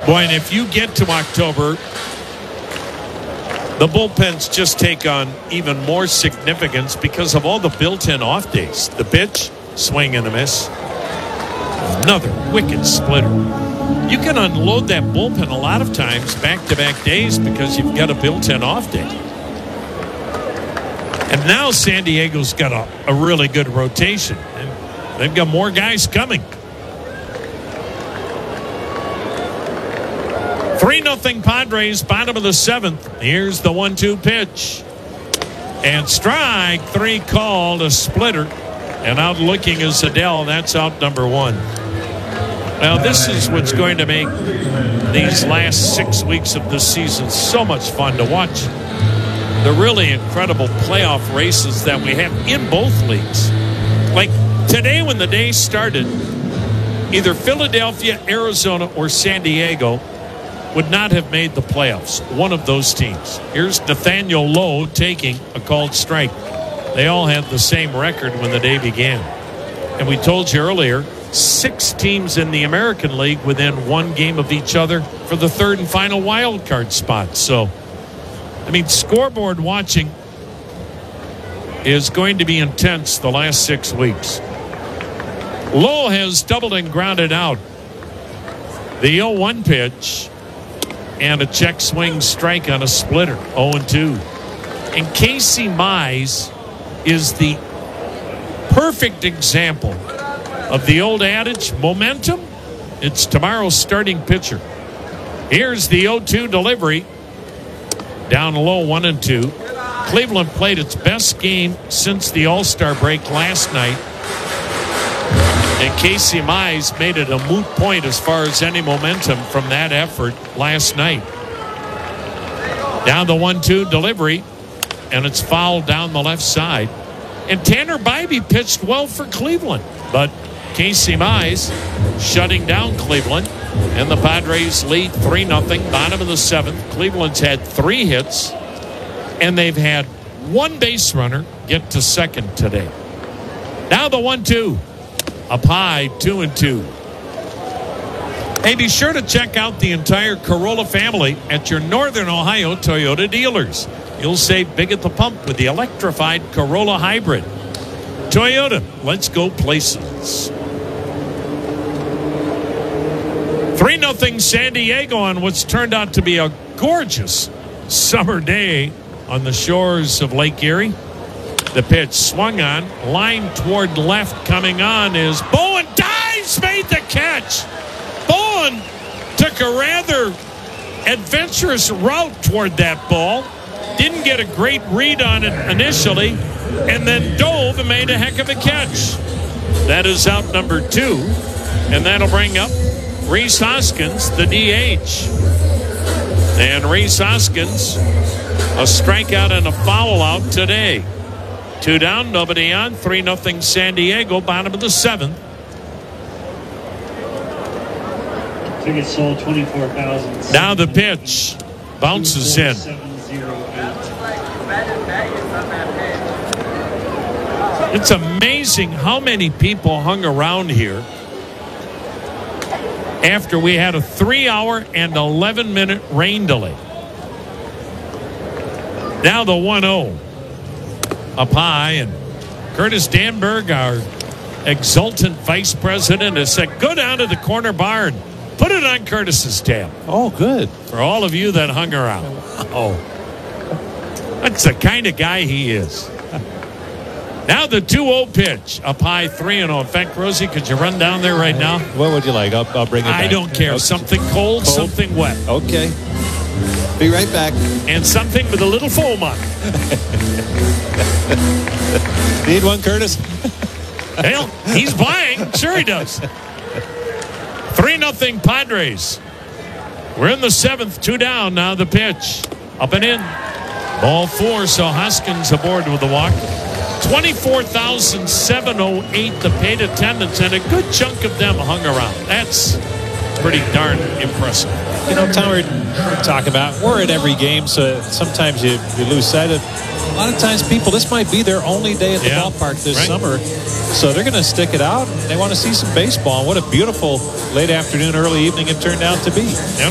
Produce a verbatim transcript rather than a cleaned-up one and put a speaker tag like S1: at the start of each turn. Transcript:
S1: Boy, and if you get to October, the bullpens just take on even more significance because of all the built-in off days. The pitch, swing and a miss. Another wicked splitter. You can unload that bullpen a lot of times back-to-back days because you've got a built-in off day. And now San Diego's got a, a really good rotation. And they've got more guys coming. three nothing Padres, bottom of the seventh. Here's the one two pitch. And strike three called, a splitter. And out looking is Adell. That's out number one. Now, this is what's going to make these last six weeks of the season so much fun to watch. The really incredible playoff races that we have in both leagues. Like today when the day started, either Philadelphia, Arizona, or San Diego would not have made the playoffs. One of those teams. Here's Nathaniel Lowe taking a called strike. They all had the same record when the day began. And we told you earlier, six teams in the American League within one game of each other for the third and final wild card spot. So, I mean, scoreboard watching is going to be intense the last six weeks. Lowe has doubled and grounded out. The oh one pitch and a check swing strike on a splitter, oh and two. And Casey Mize is the perfect example of the old adage, momentum, it's tomorrow's starting pitcher. Here's the oh two delivery. Down low, one and two. Cleveland played its best game since the All-Star break last night. And Casey Mize made it a moot point as far as any momentum from that effort last night. Down the one two delivery, and it's fouled down the left side. And Tanner Bybee pitched well for Cleveland, but Casey Mize shutting down Cleveland, and the Padres lead three nothing, bottom of the seventh. Cleveland's had three hits, and they've had one base runner get to second today. Now the one two. Up high, two and two. Hey, be sure to check out the entire Corolla family at your Northern Ohio Toyota dealers. You'll save big at the pump with the electrified Corolla Hybrid. Toyota, let's go places. three nothing San Diego on what's turned out to be a gorgeous summer day on the shores of Lake Erie. The pitch swung on, line toward left, coming on is Bowen. Dives, made the catch. Bowen took a rather adventurous route toward that ball. Didn't get a great read on it initially, and then dove and made a heck of a catch. That is out number two, and that'll bring up Rhys Hoskins, the D H. And Rhys Hoskins, a strikeout and a foul out today. Two down, nobody on, three nothing San Diego, bottom of the seventh.
S2: Tickets sold twenty-four thousand.
S1: Now the pitch bounces in. It's amazing how many people hung around here after we had a three hour and eleven minute rain delay. Now the one oh. Up high, and Curtis Danberg, our exultant vice president, has said, go down to the corner bar and put it on Curtis's tab.
S3: Oh, good.
S1: For all of you that hung around. Oh, that's the kind of guy he is. Now the two oh pitch. Up high, three and oh. In fact, Rosie, could you run down there right now?
S3: What would you like? I'll, I'll bring it back.
S1: I don't care.
S3: Okay.
S1: Something cold, cold, something wet.
S3: Okay. Be right back.
S1: And something with a little foam on it.
S3: Need one, Curtis?
S1: Hell, he's buying. Sure he does. three nothing Padres. We're in the seventh, two down. Now the pitch. Up and in. Ball four, so Hoskins aboard with the walk. twenty-four thousand seven hundred eight the paid attendance, and a good chunk of them hung around. That's pretty darn impressive.
S3: You know, Tom, we're, we're talking about, we're at every game, so sometimes you, you lose sight of, a lot of times people, this might be their only day at the
S1: yeah,
S3: ballpark this
S1: right.
S3: summer, so they're going to stick it out, and they want to see some baseball. And what a beautiful late afternoon, early evening it turned out to be.
S1: Yeah.